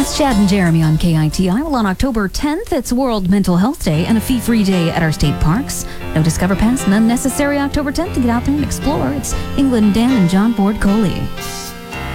It's Chad and Jeremy on KITI. Well, on October 10th, it's World Mental Health Day and a fee-free day at our state parks. No Discover Pass, none necessary October 10th to get out there and explore. It's England Dan and John Ford Coley.